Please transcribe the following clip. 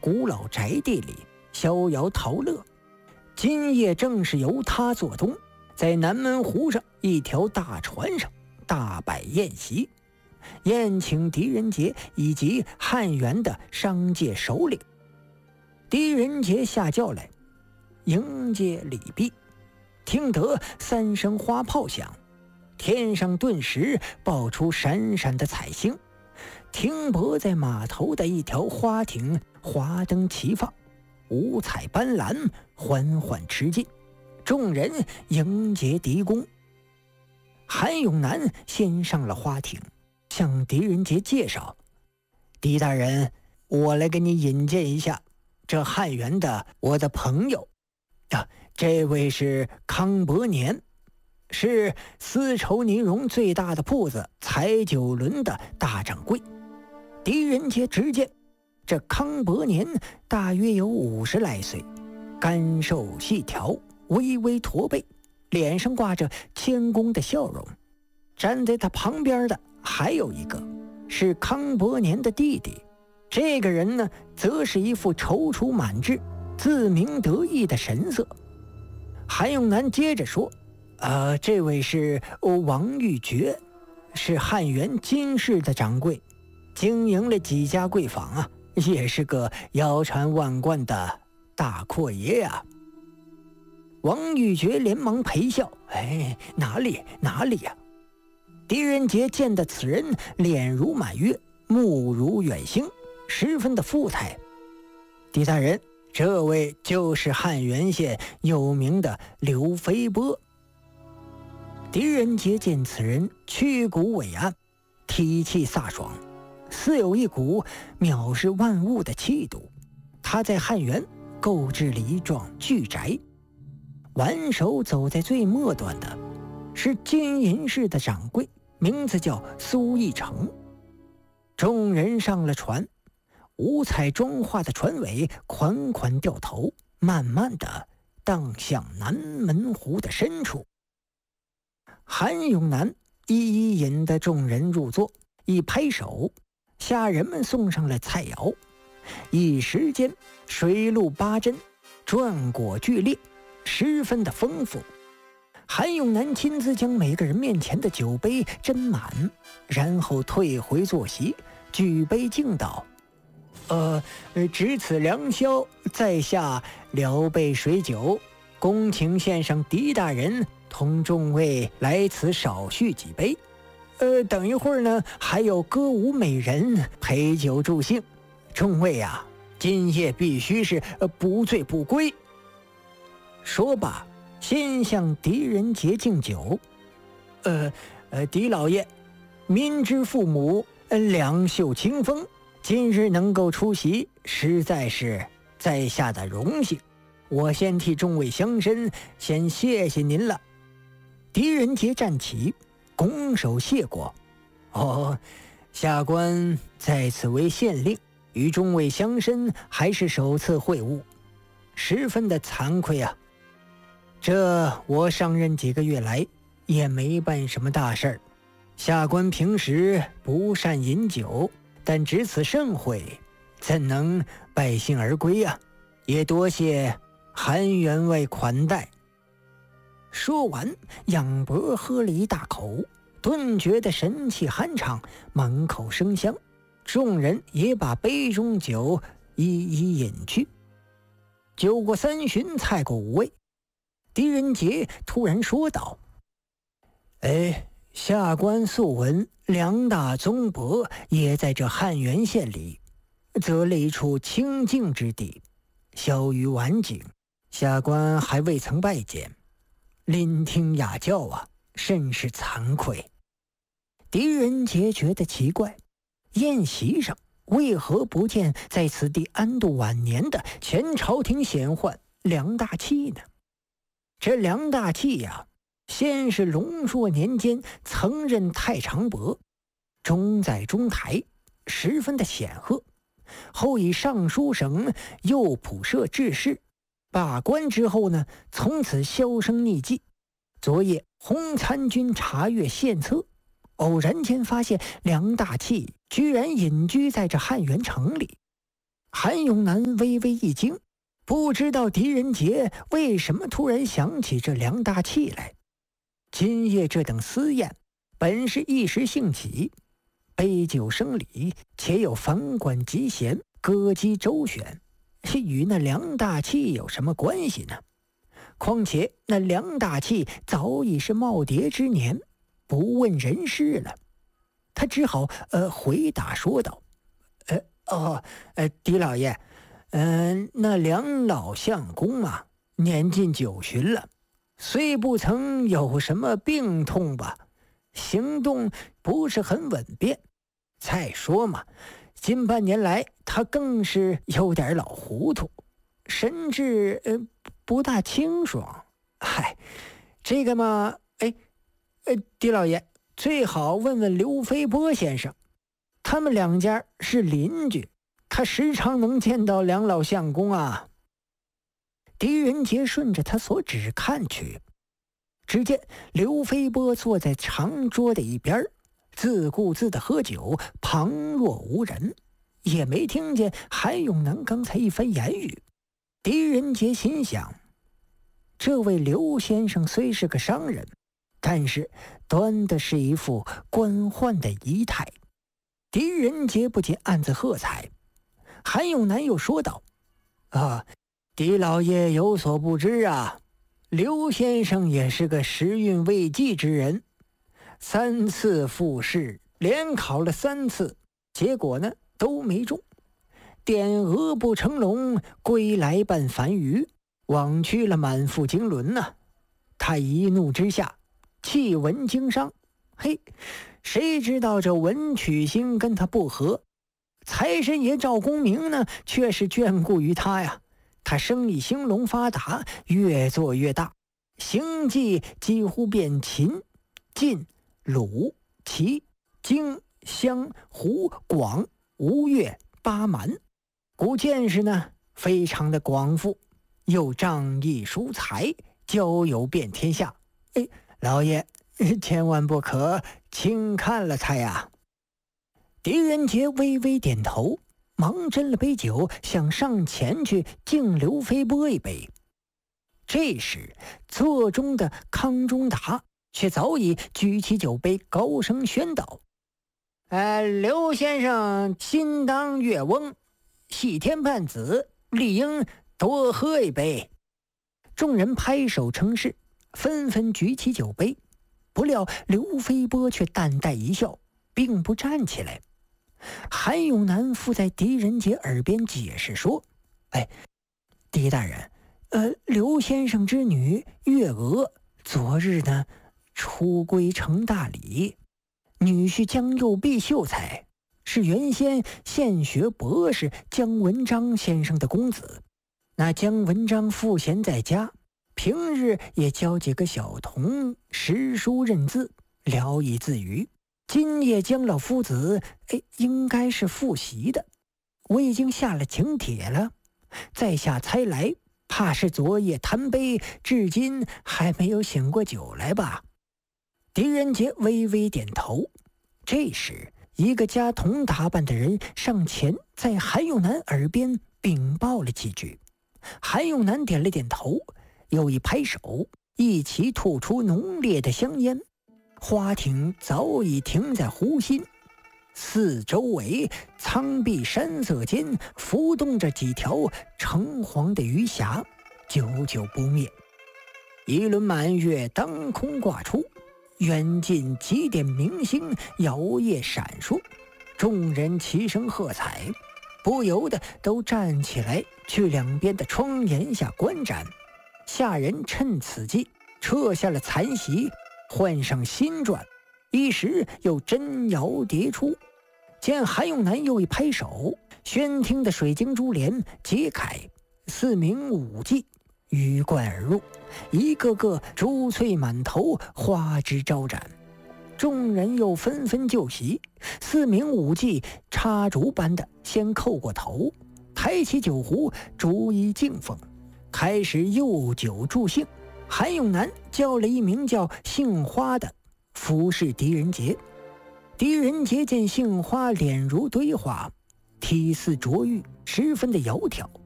古老宅地里逍遥陶乐。今夜正是由他做东，在南门湖上一条大船上大摆宴席，宴请狄仁杰以及汉元的商界首领。狄仁杰下轿来迎接礼毕，听得3声花炮响，天上顿时爆出闪闪的彩星，停泊在码头的一条花艇华灯齐放，五彩斑斓，缓缓驰进，众人迎接狄公。韩永南先上了花艇，向狄仁杰介绍：狄大人，我来给你引荐一下，这汉元的我的朋友这位是康伯年，是丝绸呢绒最大的铺子彩九轮的大掌柜。狄仁杰直见这康伯年大约有50来岁，干瘦细条，微微驼背，脸上挂着谦恭的笑容。站在他旁边的还有一个是康伯年的弟弟，这个人呢，则是一副踌躇满志、自鸣得意的神色。韩永南接着说：这位是王玉珏，是汉元金氏的掌柜，经营了几家贵坊啊，也是个腰缠万贯的大阔爷呀。王玉珏连忙陪笑：哪里呀。狄仁杰见得此人脸如满月，目如远星，十分的富态。狄大人，这位就是汉元县有名的刘飞波。狄仁杰见此人曲骨伟岸，体气飒爽，似有一股藐视万物的气度。他在汉元购置了一幢巨宅，挽手走在最末端的是金银市的掌柜，名字叫苏义成。众人上了船，五彩妆化的船尾款款掉头，慢慢地荡向南门湖的深处。韩永南一一引得众人入座，一拍手，下人们送上了菜肴。一时间水陆八珍，馔果俱列，十分的丰富。韩永南亲自将每个人面前的酒杯斟满，然后退回坐席，举杯敬道：值此良宵，在下聊备水酒，恭请献上狄大人同众位来此少叙几杯。等一会儿呢，还有歌舞美人陪酒助兴，众位啊，今夜必须是不醉不归。说罢，先向狄仁杰敬酒。狄老爷，民之父母，两袖清风，今日能够出席，实在是在下的荣幸。我先替众位乡绅先谢谢您了。狄仁杰站起，拱手谢过。下官在此为县令，与众位乡绅还是首次会晤，十分的惭愧啊。这我上任几个月来也没办什么大事儿，下官平时不善饮酒，但值此盛会，怎能败兴而归啊？也多谢韩员外款待。说完，仰脖喝了一大口，顿觉得神气酣畅，满口生香。众人也把杯中酒一一饮去。酒过三巡，菜过五味，狄仁杰突然说道：下官素闻梁大宗伯也在这汉元县里择了一处清静之地，小于晚景，下官还未曾拜见，聆听雅教啊，甚是惭愧。狄仁杰觉得奇怪，宴席上为何不见在此地安度晚年的前朝廷显宦梁大器呢？这梁大器呀，先是龙朔年间曾任太常伯，中在中台，十分的显赫。后以尚书省右仆射致仕，罢官之后呢，从此销声匿迹。昨夜洪参军查阅献策，偶然间发现梁大器居然隐居在这汉元城里。 韩永南微微一惊，不知道狄仁杰为什么突然想起这梁大器来。今夜这等私宴本是一时兴起，杯酒生礼，且有房管集贤，歌姬周旋，与那梁大器有什么关系呢？况且那梁大器早已是耄耋之年，不问人事了。他只好回答说道：狄老爷，那梁老相公啊，年近90了，虽不曾有什么病痛吧，行动不是很稳便。再说嘛，近半年来他更是有点老糊涂，神志不大清爽。嗨，这个嘛，狄老爷最好问问刘飞波先生，他们两家是邻居，他时常能见到梁老相公啊。狄仁杰顺着他所指看去，只见刘飞波坐在长桌的一边，自顾自的喝酒，旁若无人，也没听见韩永南刚才一番言语。狄仁杰心想，这位刘先生虽是个商人，但是端的是一副官宦的仪态。狄仁杰不禁暗自喝彩。韩永南又说道：狄老爷有所不知啊，刘先生也是个时运未济之人，3次复试，连考了3次，结果呢都没中。点鹅不成龙，归来半凡鱼，枉去了满腹经纶呐。他一怒之下弃文经商，谁知道这文曲星跟他不合，财神爷赵公明呢却是眷顾于他呀。他生意兴隆发达，越做越大，行迹几乎遍秦、晋、鲁、齐、荆、襄、胡、广、吴越、巴蛮，古见识呢非常的广富，又仗义疏财，交友遍天下。老爷千万不可轻看了他呀。狄仁杰微微点头，忙斟了杯酒，想上前去敬刘飞波一杯。这时座中的康中达却早已举起酒杯，高声宣道：刘先生心当月翁，系天半子，理应多喝一杯。众人拍手称是，纷纷举起酒杯。不料刘飞波却淡淡一笑，并不站起来。韩永南附在狄仁杰耳边解释说：狄大人，刘先生之女月娥昨日呢出归成大礼，女婿江右弼秀才是原先现学博士姜文章先生的公子。那姜文章赋闲在家，平日也教几个小童识书认字，聊以自娱。今夜姜老夫子应该是复习的，我已经下了请帖了，在下猜来，怕是昨夜贪杯，至今还没有醒过酒来吧。狄仁杰微微点头。这时一个家童打扮的人上前，在韩永南耳边禀报了几句。韩永南点了点头，又一拍手，一起吐出浓烈的香烟。花艇早已停在湖心，四周围苍碧山色间浮动着几条橙黄的鱼霞，久久不灭。一轮满月当空挂出，远近几点明星摇曳闪烁，众人齐声喝彩，不由得都站起来去两边的窗檐下观展。下人趁此机撤下了残席，换上新馔，一时又真摇叠出。见韩永南又一拍手，宣厅的水晶珠帘揭开，4名舞伎鱼贯而入，一个个珠翠满头，花枝招展。众人又纷纷就席，4名舞伎插竹般的先叩过头，抬起酒壶逐一敬奉，开始诱酒助兴。韩永南叫了一名叫杏花的服侍狄仁杰。狄仁杰见杏花脸如堆花， 体似琢玉，十分的窈窕。